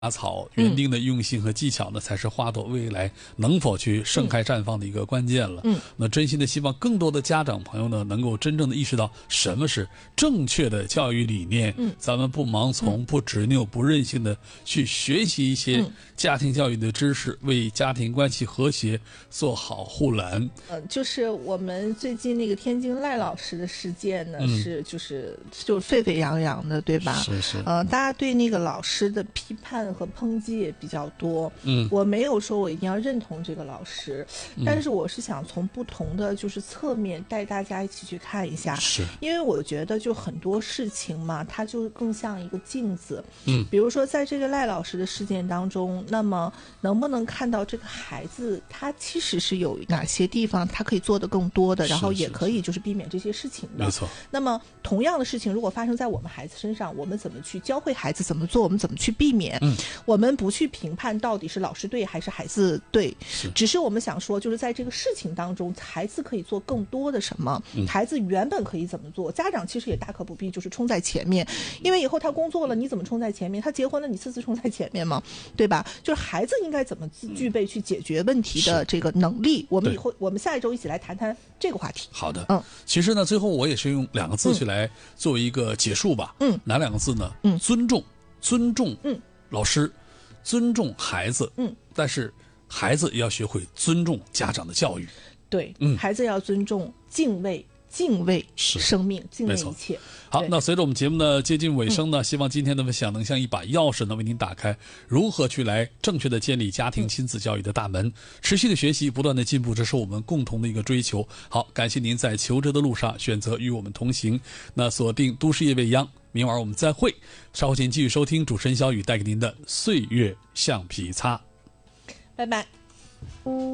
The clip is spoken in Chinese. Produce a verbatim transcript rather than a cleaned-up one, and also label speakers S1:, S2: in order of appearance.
S1: 花草园丁的用心和技巧呢，才是花朵未来能否去盛开绽放的一个关键了。
S2: 嗯，
S1: 那真心的希望更多的家长朋友呢，能够真正的意识到什么是正确的教育理念。
S2: 嗯，
S1: 咱们不盲从、不执拗、不任性的去学习一些家庭教育的知识，为家庭关系和谐做好护栏。
S2: 呃，就是我们最近那个天津赖老师的事件呢，
S1: 嗯、
S2: 是就是就沸沸扬扬的，对吧？
S1: 是是。
S2: 呃，大家对那个老师的批判和抨击也比较多。
S1: 嗯，
S2: 我没有说我一定要认同这个老师，
S1: 嗯、
S2: 但是我是想从不同的就是侧面带大家一起去看一下。
S1: 是，
S2: 因为我觉得就很多事情嘛，它就更像一个镜子。
S1: 嗯，
S2: 比如说在这个赖老师的事件当中，那么能不能看到这个孩子他其实是有哪些地方他可以做得更多的，然后也可以就是避免这些事情的。
S1: 没错。
S2: 那么同样的事情如果发生在我们孩子身上，我们怎么去教会孩子怎么做，我们怎么去避免？
S1: 嗯，
S2: 我们不去评判到底是老师对还是孩子对，
S1: 是
S2: 只是我们想说，就是在这个事情当中，孩子可以做更多的什么？
S1: 嗯、
S2: 孩子原本可以怎么做？家长其实也大可不必就是冲在前面，因为以后他工作了，你怎么冲在前面？他结婚了，你次次冲在前面吗？对吧？就是孩子应该怎么具备去解决问题的这个能力？我们以后我们下一周一起来谈谈这个话题。
S1: 好的，
S2: 嗯，
S1: 其实呢，最后我也是用两个字去来作为一个结束吧。
S2: 嗯，
S1: 哪两个字呢？
S2: 嗯，
S1: 尊重，尊重，
S2: 嗯，
S1: 老师，尊重孩子，
S2: 嗯，
S1: 但是孩子也要学会尊重家长的教育。
S2: 对，
S1: 嗯，
S2: 孩子要尊重、敬畏。敬畏生命，敬畏一切。
S1: 好，那随着我们节目呢接近尾声呢，嗯、希望今天的分享能像一把钥匙，能为您打开如何去来正确的建立家庭亲子教育的大门。嗯、持续的学习，不断的进步，这是我们共同的一个追求。好，感谢您在求职的路上选择与我们同行。那锁定都市夜未央，明晚我们再会。稍后请继续收听主持人小雨带给您的岁月橡皮擦。
S2: 拜拜。